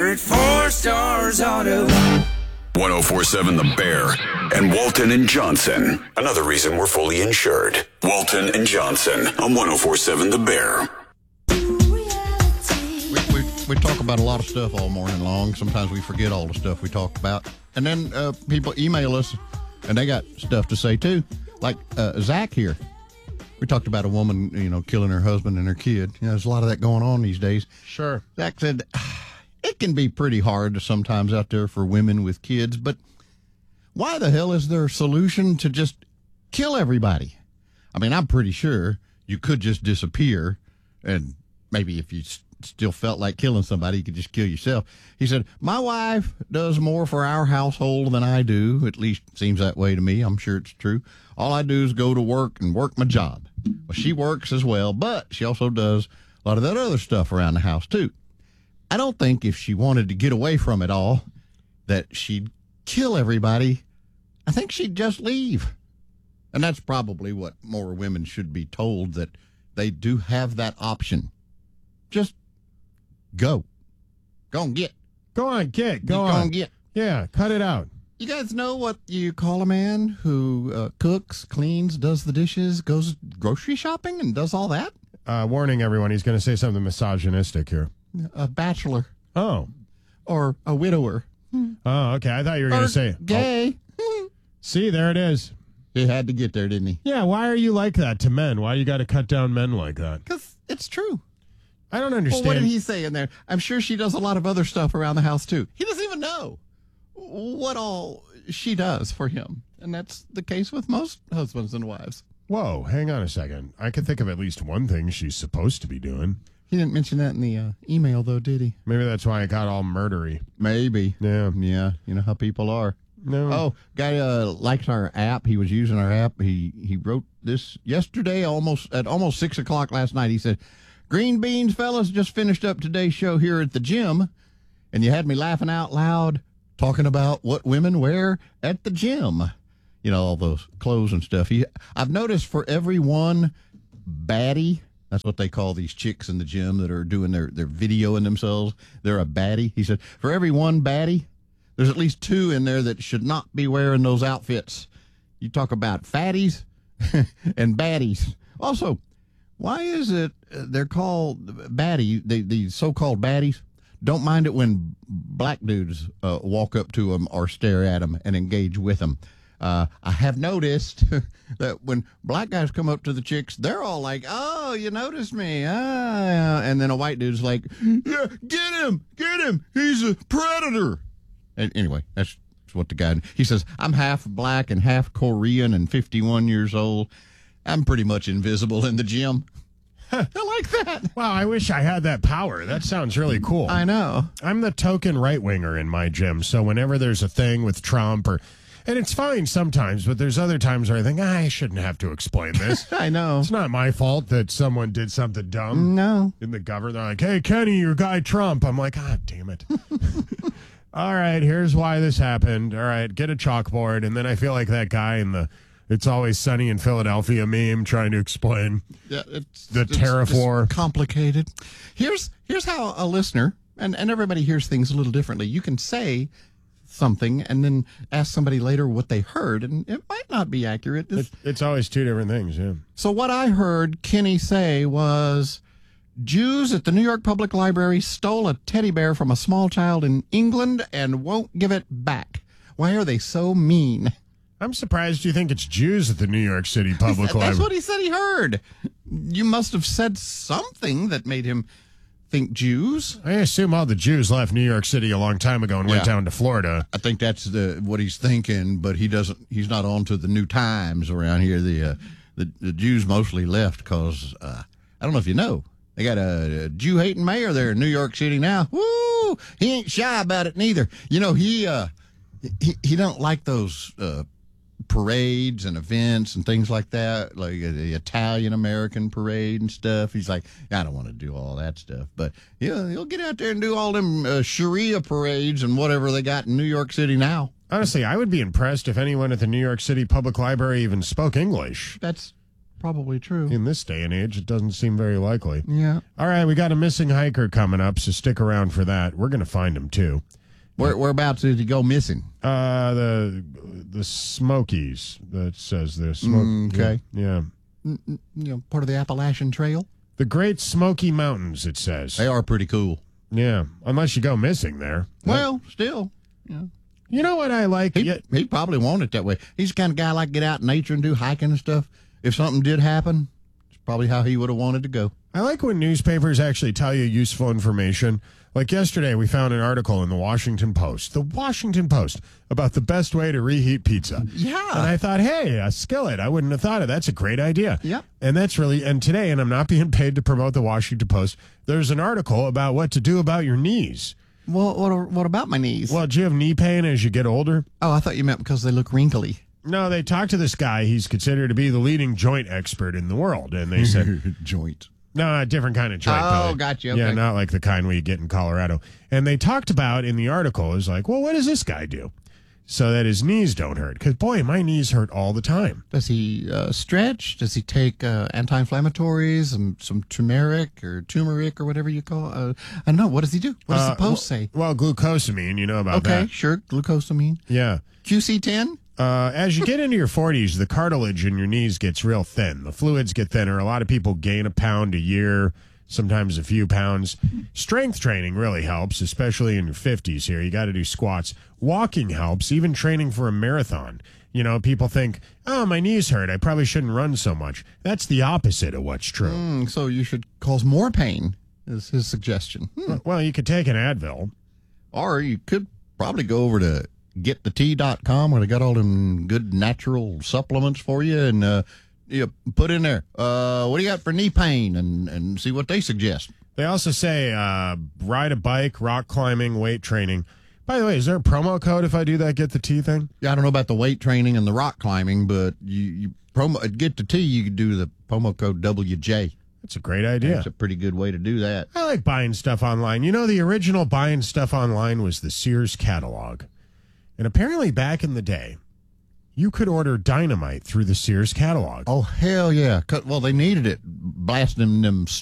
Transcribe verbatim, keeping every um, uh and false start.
at Four Stars Auto. one oh four point seven The Bear and Walton and Johnson. Another reason we're fully insured. Walton and Johnson on one oh four point seven The Bear. We, we, we talk about a lot of stuff all morning long. Sometimes we forget all the stuff we talked about. And then uh, people email us, and they got stuff to say, too. Like uh, Zach here. We talked about a woman, you know, killing her husband and her kid. You know, there's a lot of that going on these days. Sure. Zach said, it can be pretty hard sometimes out there for women with kids, but why the hell is there a solution to just kill everybody? I mean, I'm pretty sure you could just disappear, and maybe if you s- still felt like killing somebody, you could just kill yourself. He said, my wife does more for our household than I do. At least it seems that way to me. I'm sure it's true. All I do is go to work and work my job. Well, she works as well, but she also does a lot of that other stuff around the house, too. I don't think if she wanted to get away from it all that she'd kill everybody. I think she'd just leave. And that's probably what more women should be told, that they do have that option. Just go. Go and get. Go on, get. Go Just on. and get. Yeah, cut it out. You guys know what you call a man who uh, cooks, cleans, does the dishes, goes grocery shopping, and does all that? Uh, warning everyone, he's going to say something misogynistic here. A bachelor. Oh. Or a widower. Oh, okay. I thought you were going Or to say gay. Oh. See, there it is. He had to get there, didn't he? Yeah, why are you like that to men? Why you got to cut down men like that? Because it's true. I don't Well, understand. what did he say in there? I'm sure she does a lot of other stuff around the house, too. He doesn't even know what all she does for him. And that's the case with most husbands and wives. Whoa, hang on a second. I can think of at least one thing she's supposed to be doing. He didn't mention that in the uh, email, though, did he? Maybe that's why it got all murdery. Maybe. Yeah. Yeah, you know how people are. No. Oh, guy uh, liked our app. He was using our app. He he wrote this yesterday, almost at almost six o'clock last night. He said, "Green beans, fellas, just finished up today's show here at the gym, and you had me laughing out loud talking about what women wear at the gym. You know, all those clothes and stuff. He, I've noticed for every one baddie." That's what they call these chicks in the gym that are doing their, their videoing themselves. They're a baddie. He said, for every one baddie, there's at least two in there that should not be wearing those outfits. You talk about fatties and baddies. Also, why is it they're called baddie, the, the so-called baddies, don't mind it when black dudes uh, walk up to them or stare at them and engage with them. Uh, I have noticed that when black guys come up to the chicks, they're all like, oh, you noticed me. Ah. And then a white dude's like, yeah, get him, get him. He's a predator. And anyway, that's what the guy, he says, I'm half black and half Korean and fifty-one years old. I'm pretty much invisible in the gym. I like that. Wow, I wish I had that power. That sounds really cool. I know. I'm the token right-winger in my gym, so whenever there's a thing with Trump or... And it's fine sometimes, but there's other times where I think, ah, I shouldn't have to explain this. I know. It's not my fault that someone did something dumb. No. In the government, they're like, hey, Kenny, your guy Trump. I'm like, ah, damn it. All right, here's why this happened. All right, get a chalkboard. And then I feel like that guy in the It's Always Sunny in Philadelphia meme trying to explain yeah, it's, the it's, tariff it's war. Complicated. Here's, here's how a listener, and, and everybody hears things a little differently. You can say something and then ask somebody later what they heard, and it might not be accurate. It, it's always two different things, yeah. So what I heard Kenny say was Jews at the New York Public Library stole a teddy bear from a small child in England and won't give it back. Why are they so mean? I'm surprised you think it's Jews at the New York City Public Library. That's what he said he heard. You must have said something that made him think Jews. I assume all the Jews left New York City a long time ago and went Yeah. down to Florida. I think that's the what he's thinking, but he doesn't. He's not on to the New Times around here. The uh, the, the Jews mostly left because uh, I don't know if you know, they got a, a Jew-hating mayor there in New York City now. Woo! He ain't shy about it neither. You know, he uh, he he don't like those uh, parades and events and things like that, like the Italian American parade and stuff. He's like, I don't want to do all that stuff, but yeah, he'll get out there and do all them uh, Sharia parades and whatever they got in New York City now. Honestly, I would be impressed if anyone at the New York City Public Library even spoke English. That's probably true. In this day and age, it doesn't seem very likely. Yeah. All right, we got a missing hiker coming up, so stick around for that. We're going to find him, too. Where, whereabouts did he go missing? Uh, the the Smokies, that says the Smoke. Mm, okay. Yeah. You know, part of the Appalachian Trail? The Great Smoky Mountains, it says. They are pretty cool. Yeah, unless you go missing there. Well, still. Yeah. You know what I like? He, Yeah. he probably want it that way. He's the kind of guy like get out in nature and do hiking and stuff. If something did happen, it's probably how he would have wanted to go. I like when newspapers actually tell you useful information. Like yesterday, we found an article in the Washington Post, the Washington Post, about the best way to reheat pizza. Yeah. And I thought, hey, a skillet. I wouldn't have thought of That's a great idea. Yep. And that's really, and today, and I'm not being paid to promote the Washington Post, there's an article about what to do about your knees. Well, what, what about my knees? Well, do you have knee pain as you get older? Oh, I thought you meant because they look wrinkly. No, they talked to this guy. He's considered to be the leading joint expert in the world. And they said, Joint. no, a different kind of joint. Oh, though. gotcha. Yeah, Okay. not like the kind we get in Colorado. And they talked about in the article is like, well, what does this guy do so that his knees don't hurt? Because, boy, my knees hurt all the time. Does he uh, stretch? Does he take uh, anti-inflammatories and some turmeric or turmeric or whatever you call it? Uh, I don't know. What does he do? What does Uh, the post say? Well, glucosamine, you know about Okay, that. sure. Glucosamine. Yeah. Q C ten? Uh, as you get into your forties, the cartilage in your knees gets real thin. The fluids get thinner. A lot of people gain a pound a year, sometimes a few pounds. Strength training really helps, especially in your fifties here. You got to do squats. Walking helps, even training for a marathon. You know, people think, oh, my knees hurt. I probably shouldn't run so much. That's the opposite of what's true. Mm, so you should cause more pain, is his suggestion. Hmm. Well, you could take an Advil. Or you could probably go over to get the tea dot com where they got all them good natural supplements for you and uh, you put in there, uh, what do you got for knee pain, and, and see what they suggest. They also say uh, ride a bike, rock climbing, weight training. By the way, is there a promo code if I do that get the tea thing? Yeah, I don't know about the weight training and the rock climbing, but you, you promo get the tea, you could do the promo code W J. That's a great idea. That's a pretty good way to do that. I like buying stuff online. You know, the original buying stuff online was the Sears catalog. And apparently back in the day, you could order dynamite through the Sears catalog. Oh, hell yeah. 'Cause- Well, they needed it, blasting them